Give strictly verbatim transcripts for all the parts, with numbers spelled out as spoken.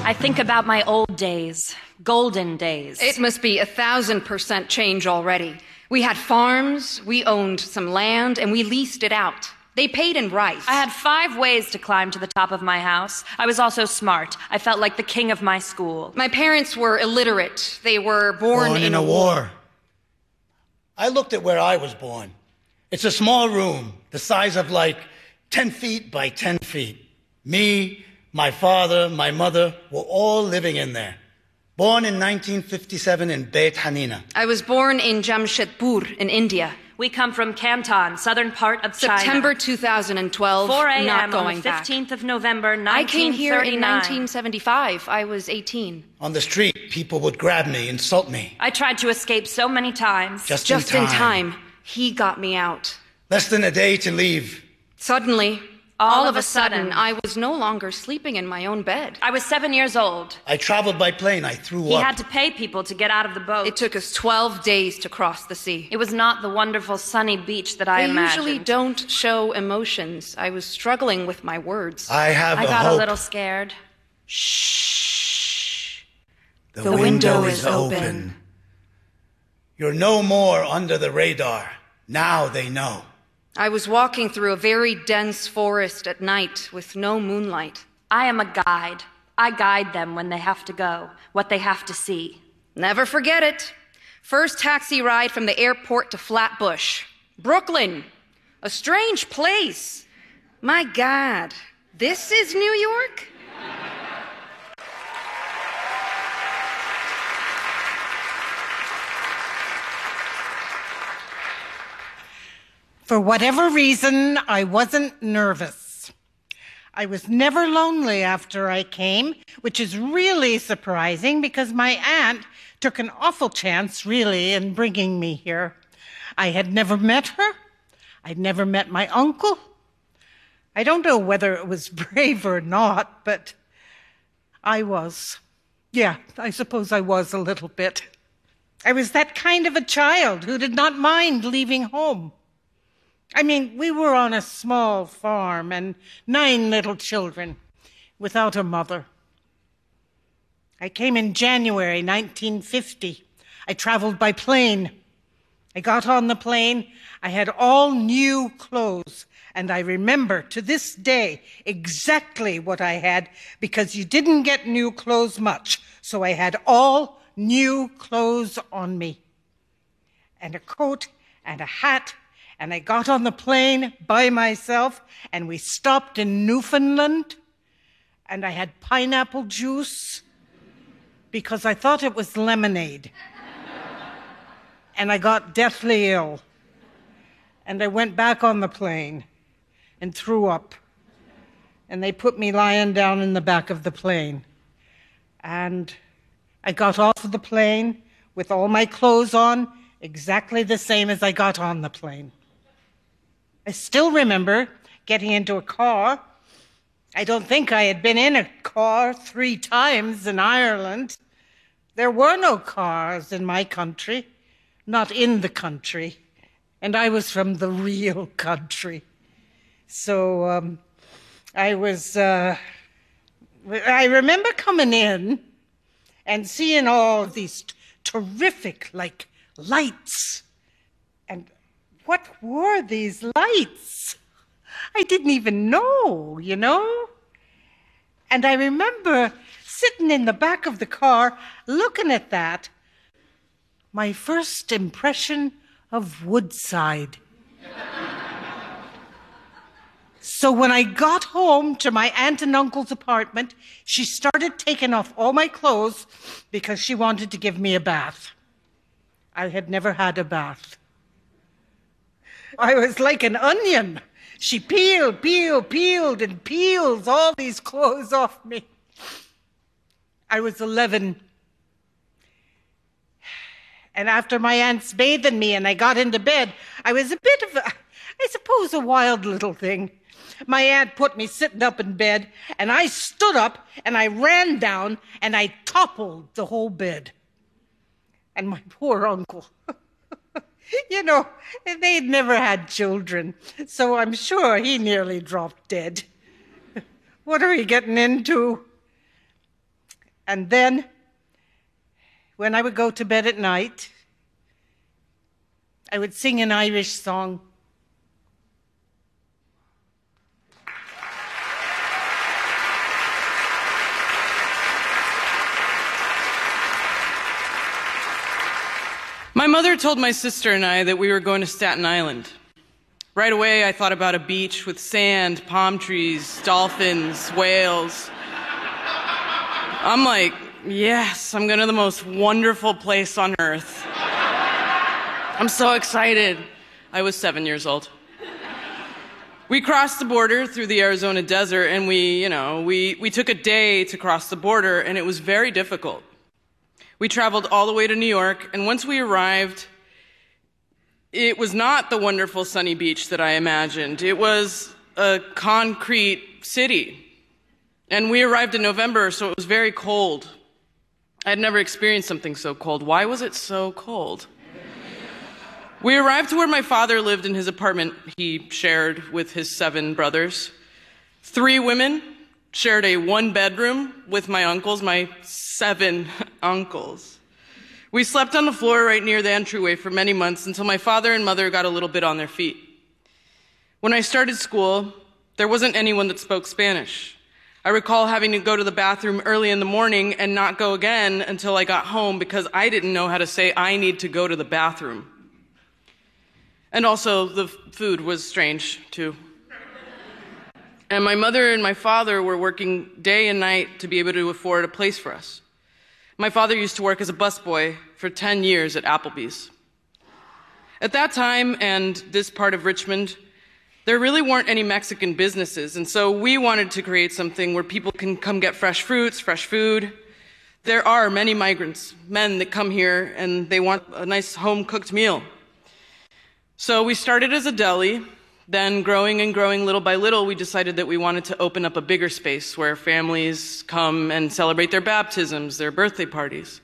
I think about my old days, golden days. It must be a thousand percent change already. We had farms, we owned some land, and we leased it out. They paid in rice. I had five ways to climb to the top of my house. I was also smart. I felt like the king of my school. My parents were illiterate. They were born, born in, in a war. war. I looked at where I was born. It's a small room, the size of like ten feet by ten feet. Me, my father, my mother were all living in there. Born in nineteen fifty-seven in Beit Hanina. I was born in Jamshedpur in India. We come from Canton, southern part of China. September two thousand twelve, four a.m. not going on the fifteenth back. of November, nineteen thirty-nine. I came here in nineteen seventy-five. I was eighteen. On the street, people would grab me, insult me. I tried to escape so many times. Just, Just in, in time. time, he got me out. Less than a day to leave. Suddenly, all, all of, of a sudden, sudden, I was no longer sleeping in my own bed. I was seven years old. I traveled by plane. I threw he up. He had to pay people to get out of the boat. It took us twelve days to cross the sea. It was not the wonderful sunny beach that I they imagined. They usually don't show emotions. I was struggling with my words. I have I a got hope. a little scared. Shh. The, the window, window is open. open. You're no more under the radar. Now they know. I was walking through a very dense forest at night with no moonlight. I am a guide. I guide them when they have to go, what they have to see. Never forget it. First taxi ride from the airport to Flatbush. Brooklyn. A strange place. My God, this is New York? For whatever reason, I wasn't nervous. I was never lonely after I came, which is really surprising because my aunt took an awful chance, really, in bringing me here. I had never met her. I'd never met my uncle. I don't know whether it was brave or not, but I was. Yeah, I suppose I was a little bit. I was that kind of a child who did not mind leaving home. I mean, we were on a small farm and nine little children without a mother. I came in January nineteen fifty. I traveled by plane. I got on the plane. I had all new clothes, and I remember to this day exactly what I had because you didn't get new clothes much, so I had all new clothes on me, and a coat and a hat. And I got on the plane by myself, and we stopped in Newfoundland, and I had pineapple juice because I thought it was lemonade. And I got deathly ill. And I went back on the plane and threw up. And they put me lying down in the back of the plane. And I got off of the plane with all my clothes on, exactly the same as I got on the plane. I still remember getting into a car. I don't think I had been in a car three times in Ireland. There were no cars in my country, not in the country, and I was from the real country. So um, I was, uh, I remember coming in and seeing all these t- terrific, like, lights. And what were these lights? I didn't even know, you know? And I remember sitting in the back of the car, looking at that. My first impression of Woodside. So when I got home to my aunt and uncle's apartment, she started taking off all my clothes because she wanted to give me a bath. I had never had a bath. I was like an onion. She peeled, peeled, peeled, and peels all these clothes off me. I was eleven. And after my aunt's bathing me and I got into bed, I was a bit of a, I suppose, a wild little thing. My aunt put me sitting up in bed, and I stood up, and I ran down, and I toppled the whole bed. And my poor uncle, you know, they'd never had children, so I'm sure he nearly dropped dead. What are we getting into? And then, when I would go to bed at night, I would sing an Irish song. My mother told my sister and I that we were going to Staten Island. Right away, I thought about a beach with sand, palm trees, dolphins, whales. I'm like, yes, I'm going to the most wonderful place on earth. I'm so excited. I was seven years old. We crossed the border through the Arizona desert, and we, you know, we, we took a day to cross the border, and it was very difficult. We traveled all the way to New York, and once we arrived, it was not the wonderful sunny beach that I imagined. It was a concrete city. And we arrived in November, so it was very cold. I had never experienced something so cold. Why was it so cold? We arrived to where my father lived in his apartment he shared with his seven brothers. Three women shared a one-bedroom with my uncles, my seven uncles. We slept on the floor right near the entryway for many months until my father and mother got a little bit on their feet. When I started school, there wasn't anyone that spoke Spanish. I recall having to go to the bathroom early in the morning and not go again until I got home because I didn't know how to say, I need to go to the bathroom. And also, the food was strange, too. And my mother and my father were working day and night to be able to afford a place for us. My father used to work as a busboy for ten years at Applebee's. At that time, and this part of Richmond, there really weren't any Mexican businesses, and so we wanted to create something where people can come get fresh fruits, fresh food. There are many migrants, men that come here, and they want a nice home-cooked meal. So we started as a deli. Then, growing and growing little by little, we decided that we wanted to open up a bigger space where families come and celebrate their baptisms, their birthday parties.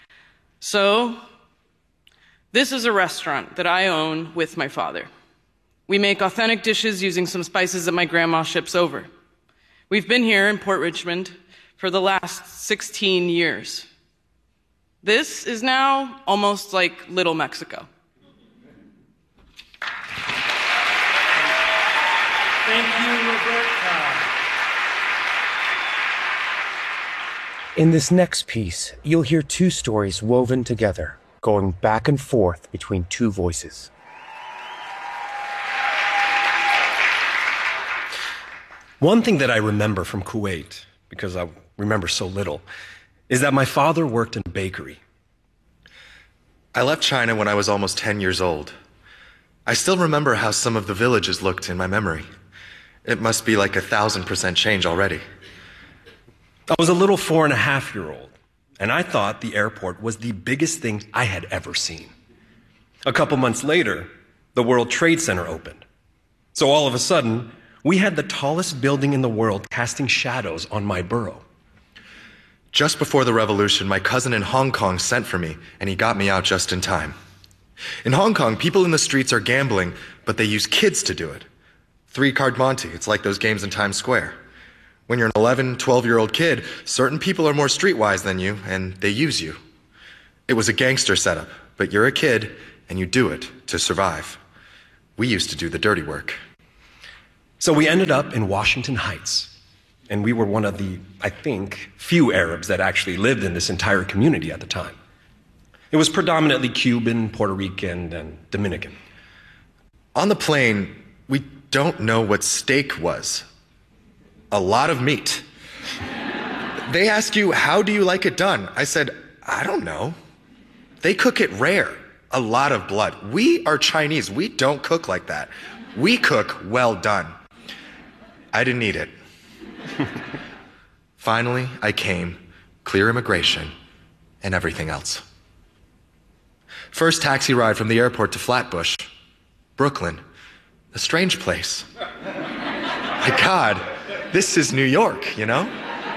So, this is a restaurant that I own with my father. We make authentic dishes using some spices that my grandma ships over. We've been here in Port Richmond for the last sixteen years. This is now almost like Little Mexico. Thank you, Roberta. In this next piece, you'll hear two stories woven together, going back and forth between two voices. One thing that I remember from Kuwait, because I remember so little, is that my father worked in a bakery. I left China when I was almost ten years old. I still remember how some of the villages looked in my memory. It must be like a thousand percent change already. I was a little four and a half year old, and I thought the airport was the biggest thing I had ever seen. A couple months later, the World Trade Center opened. So all of a sudden, we had the tallest building in the world casting shadows on my borough. Just before the revolution, my cousin in Hong Kong sent for me, and he got me out just in time. In Hong Kong, people in the streets are gambling, but they use kids to do it. Three-card Monte, it's like those games in Times Square. When you're an eleven, twelve-year-old kid, certain people are more streetwise than you, and they use you. It was a gangster setup, but you're a kid, and you do it to survive. We used to do the dirty work. So we ended up in Washington Heights, and we were one of the, I think, few Arabs that actually lived in this entire community at the time. It was predominantly Cuban, Puerto Rican, and Dominican. On the plane, we don't know what steak was. A lot of meat. They ask you, how do you like it done? I said, I don't know. They cook it rare. A lot of blood. We are Chinese. We don't cook like that. We cook well done. I didn't eat it. Finally, I came, clear immigration, and everything else. First taxi ride from the airport to Flatbush, Brooklyn. A strange place. My God, this is New York, you know?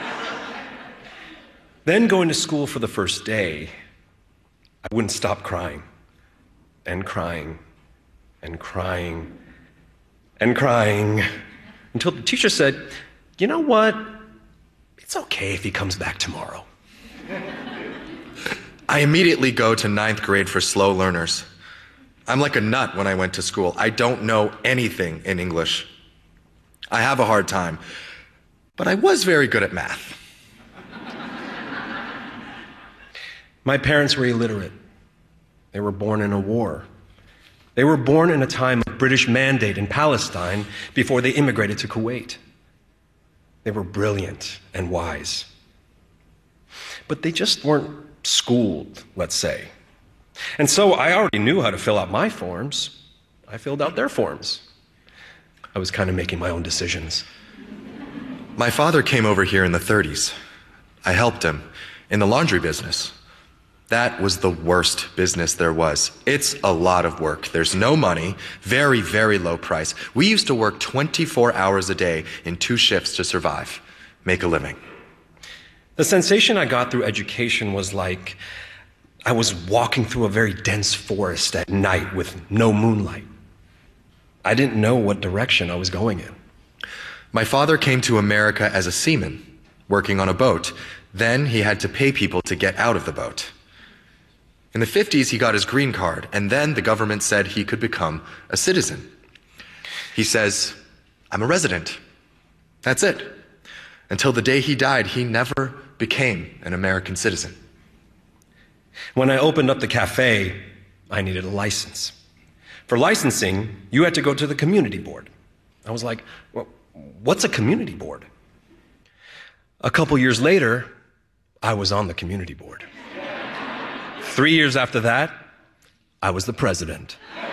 Then going to school for the first day, I wouldn't stop crying, and crying, and crying, and crying, until the teacher said, you know what? It's okay if he comes back tomorrow. I immediately go to ninth grade for slow learners. I'm like a nut when I went to school. I don't know anything in English. I have a hard time, but I was very good at math. My parents were illiterate. They were born in a war. They were born in a time of British mandate in Palestine before they immigrated to Kuwait. They were brilliant and wise. But they just weren't schooled, let's say. And so I already knew how to fill out my forms. I filled out their forms. I was kind of making my own decisions. My father came over here in the thirties. I helped him in the laundry business. That was the worst business there was. It's a lot of work. There's no money, very, very low price. We used to work twenty-four hours a day in two shifts to survive, make a living. The sensation I got through education was like I was walking through a very dense forest at night with no moonlight. I didn't know what direction I was going in. My father came to America as a seaman, working on a boat. Then he had to pay people to get out of the boat. In the fifties, he got his green card, and then the government said he could become a citizen. He says, I'm a resident. That's it. Until the day he died, he never became an American citizen. When I opened up the cafe, I needed a license. For licensing, you had to go to the community board. I was like, well, what's a community board? A couple years later, I was on the community board. Three years after that, I was the president.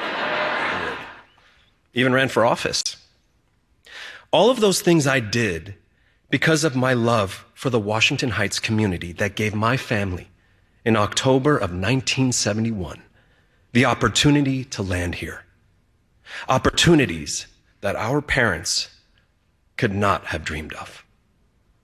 Even ran for office. All of those things I did because of my love for the Washington Heights community that gave my family, in October of nineteen seventy-one, the opportunity to land here. Opportunities that our parents could not have dreamed of.